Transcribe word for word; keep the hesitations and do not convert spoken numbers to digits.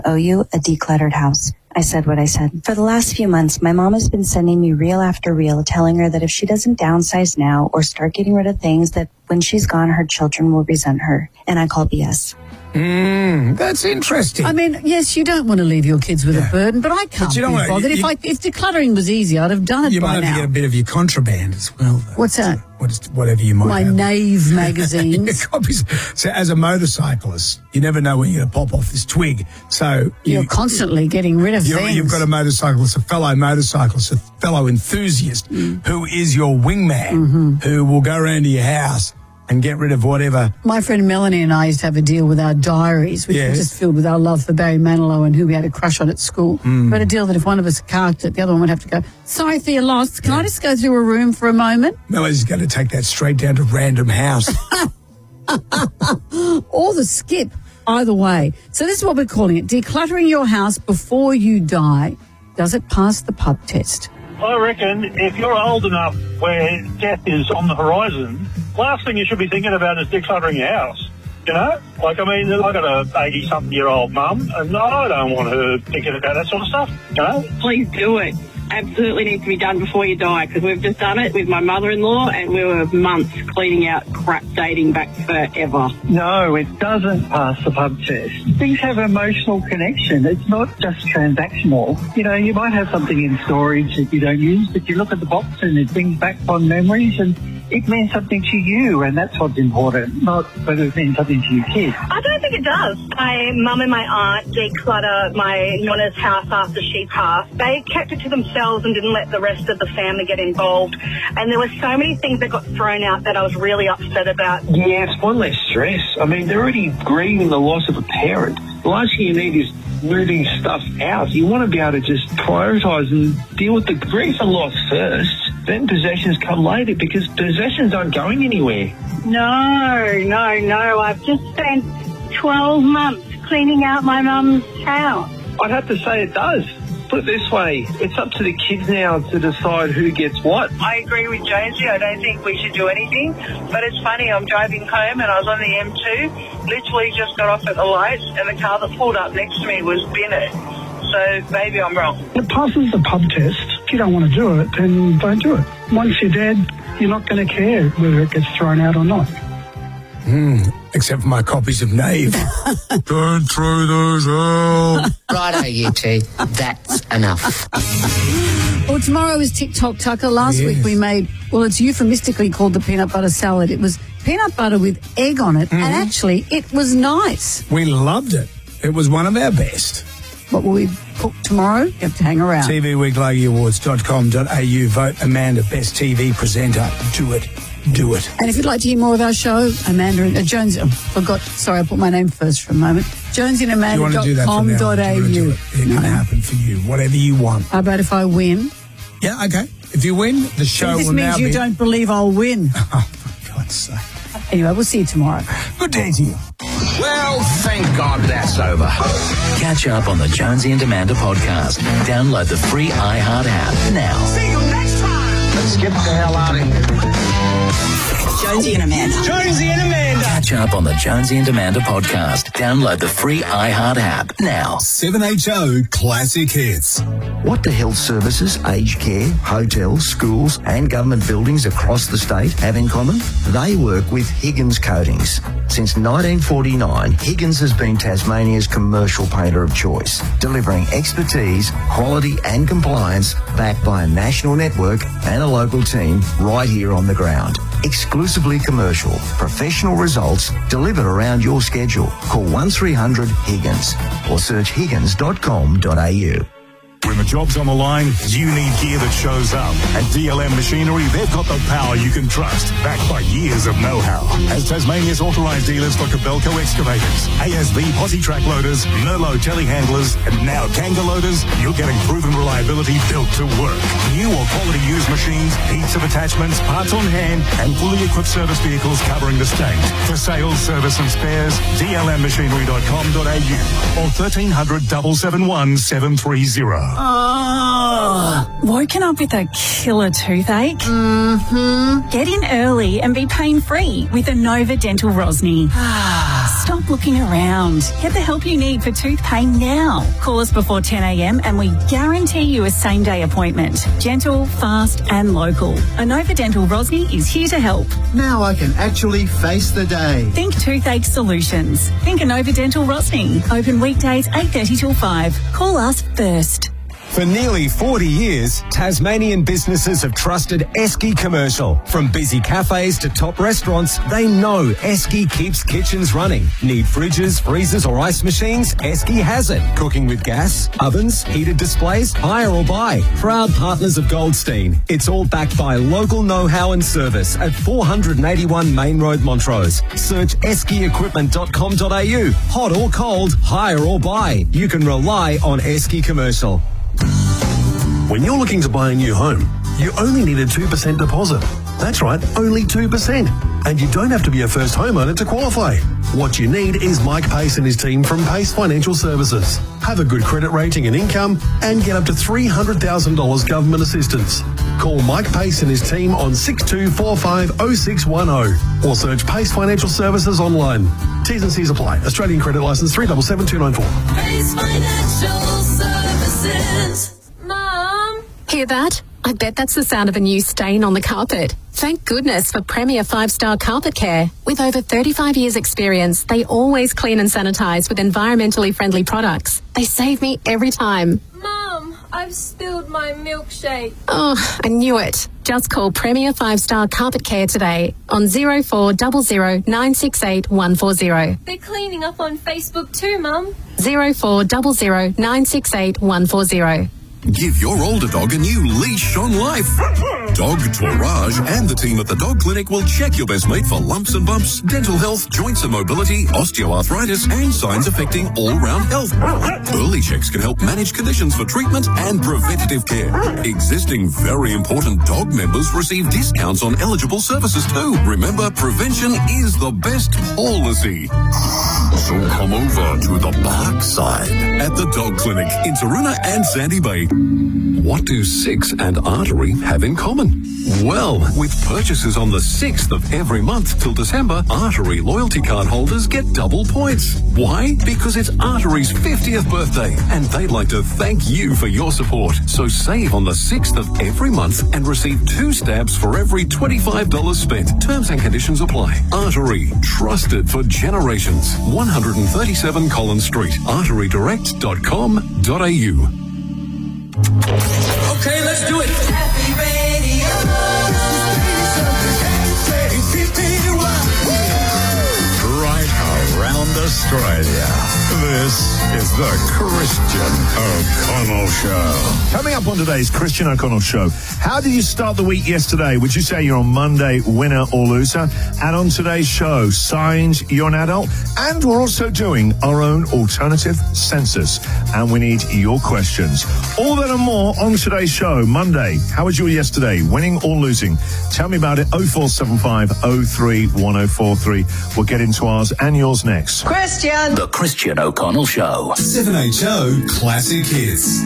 owe you a decluttered house. I said what I said. For the last few months, my mom has been sending me reel after reel telling her that if she doesn't downsize now or start getting rid of things, that when she's gone, her children will resent her. And I call B S. Mm, that's interesting. I mean, yes, you don't want to leave your kids with yeah. a burden, but I can't but you don't be bothered. You, you, if, I, if decluttering was easy, I'd have done it you by now. You might have to get a bit of your contraband as well, though. What's that? So, what is, whatever you might My have. Nave magazines. Copies. So as a motorcyclist, you never know when you're going to pop off this twig. So you, You're constantly getting rid of you're, things. You've got a motorcyclist, a fellow motorcyclist, a fellow enthusiast mm. who is your wingman, mm-hmm. who will go around to your house and get rid of whatever. My friend Melanie and I used to have a deal with our diaries, which yes. was just filled with our love for Barry Manilow and who we had a crush on at school. Mm. We had a deal that if one of us carked it, the other one would have to go, sorry for your loss, can yeah. I just go through a room for a moment? Melody's going to take that straight down to Random House. Or the skip, either way. So this is what we're calling it, decluttering your house before you die. Does it pass the pub test? I reckon if you're old enough where death is on the horizon, last thing you should be thinking about is decluttering your house. You know? Like, I mean, I've got a eighty-something-year-old mum, and I don't want her thinking about that sort of stuff, you know? Please do it. Absolutely needs to be done before you die, because we've just done it with my mother-in-law, and we were months cleaning out crap dating back forever. No, it doesn't pass the pub test. Things have an emotional connection. It's not just transactional. You know, you might have something in storage that you don't use, but you look at the box and it brings back fond memories, and it means something to you, and that's what's important, not whether it means something to your kids. I don't think it does. My mum and my aunt declutter my nonna's house after she passed. They kept it to themselves and didn't let the rest of the family get involved. And there were so many things that got thrown out that I was really upset about. Yeah, it's one less stress. I mean, they're already grieving the loss of a parent. The last thing you need is moving stuff out. You want to be able to just prioritise and deal with the grief and loss first. Then possessions come later, because possessions aren't going anywhere. No, no, no. I've just spent twelve months cleaning out my mum's house. I'd have to say it does. Put it this way, it's up to the kids now to decide who gets what. I agree with Jonesy. I don't think we should do anything. But it's funny, I'm driving home and I was on the M two, literally just got off at the lights, and the car that pulled up next to me was Bennett. So maybe I'm wrong. It passes the pub test. If you don't want to do it, then don't do it. Once you're dead, you're not going to care whether it gets thrown out or not. Mm, except for my copies of Nave. Don't throw those out. Righto, you two. That's enough. Well, tomorrow is TikTok Tucker. Last yes. week we made, well, it's euphemistically called the peanut butter salad. It was peanut butter with egg on it, mm-hmm. and actually it was nice. We loved it. It was one of our best. What will we cook tomorrow? You have to hang around. T V Week Logie Awards dot com dot a u. Vote Amanda Best T V Presenter. Do it. Do it. And if you'd like to hear more of our show, Amanda and uh, Jones, oh, forgot, sorry, I put my name first for a moment. Jonesy and Amanda dot com dot a u. It no. can happen for you, whatever you want. How about if I win? Yeah, okay. If you win, the show this will now be... This means you don't believe I'll win. Oh, for God's sake. Anyway, we'll see you tomorrow. Good day to you. Well, thank God that's over. Catch up on the Jonesy and Amanda podcast. Download the free iHeart app now. See you next time. Let's get the hell out of here. Jonesy and Amanda. Jonesy and Amanda. Catch up on the Jonesy and Amanda podcast. Download the free iHeart app now. seven H O Classic Hits. What do health services, aged care, hotels, schools and government buildings across the state have in common? They work with Higgins Coatings. Since nineteen forty-nine, Higgins has been Tasmania's commercial painter of choice, delivering expertise, quality and compliance backed by a national network and a local team right here on the ground. Exclusively commercial, professional results delivered around your schedule. Call one three hundred Higgins or search higgins dot com dot a u. When the job's on the line, you need gear that shows up. At D L M Machinery, they've got the power you can trust, backed by years of know-how. As Tasmania's authorised dealers for Cabelco excavators, A S V posi track loaders, Merlo telehandlers, and now Kanga loaders, you're getting proven reliability built to work. New or quality used machines, heaps of attachments, parts on hand, and fully equipped service vehicles covering the state. For sales, service and spares, D L M machinery dot com dot a u or thirteen hundred, seven seven one, seven three zero. Oh, woken up with a killer toothache? Mm-hmm. Get in early and be pain-free with Anova Dental Rosny. Stop looking around. Get the help you need for tooth pain now. Call us before ten a m and we guarantee you a same-day appointment. Gentle, fast and local. Inova Dental Rosny is here to help. Now I can actually face the day. Think Toothache Solutions. Think Inova Dental Rosny. Open weekdays eight thirty till five. Call us first. For nearly forty years, Tasmanian businesses have trusted Esky Commercial. From busy cafes to top restaurants, they know Esky keeps kitchens running. Need fridges, freezers or ice machines? Esky has it. Cooking with gas, ovens, heated displays, hire or buy. Proud partners of Goldstein. It's all backed by local know-how and service at four eighty-one Main Road, Montrose. Search esky equipment dot com dot a u. Hot or cold, hire or buy. You can rely on Esky Commercial. When you're looking to buy a new home, you only need a two percent deposit. That's right, only two percent. And you don't have to be a first homeowner to qualify. What you need is Mike Pace and his team from Pace Financial Services. Have a good credit rating and income and get up to three hundred thousand dollars government assistance. Call Mike Pace and his team on six two four five oh six one oh or search Pace Financial Services online. T's and C's apply. Australian credit licence three seven seven two nine four. Pace Financial Services. Mum! Hear that? I bet that's the sound of a new stain on the carpet. Thank goodness for Premier five-star Carpet Care. With over thirty-five years experience, they always clean and sanitise with environmentally friendly products. They save me every time. Mum, I've spilled my milkshake. Oh, I knew it. Just call Premier five-star Carpet Care today on zero four zero zero nine six eight one four zero. They're cleaning up on Facebook too, Mum. zero four zero zero nine six eight one four zero. Give your older dog a new leash on life. Dog Tourage and the team at the Dog Clinic will check your best mate for lumps and bumps, dental health, joints and mobility, osteoarthritis, and signs affecting all-round health. Early checks can help manage conditions for treatment and preventative care. Existing very important dog members receive discounts on eligible services too. Remember, prevention is the best policy. So come over to the Park side at the Dog Clinic in Taroona and Sandy Bay. What do Six and Artery have in common? Well, with purchases on the sixth of every month till December, Artery loyalty card holders get double points. Why? Because it's Artery's fiftieth birthday, and they'd like to thank you for your support. So save on the sixth of every month and receive two stabs for every twenty-five dollars spent. Terms and conditions apply. Artery, trusted for generations. one thirty-seven Collins Street, artery direct dot com dot a u. Okay, let's do it. Happy Radio. Right around Australia. This is the Christian O'Connell Show. Coming up on today's Christian O'Connell Show, how did you start the week yesterday? Would you say you're on Monday winner or loser? And on today's show, signs you're an adult. And we're also doing our own alternative census. And we need your questions. All that and more on today's show, Monday. How was your yesterday? Winning or losing? Tell me about it. oh four seven five oh three one oh four three. We'll get into ours and yours next. Christian! The Christian O'Connell Show. seven H O Classic Hits.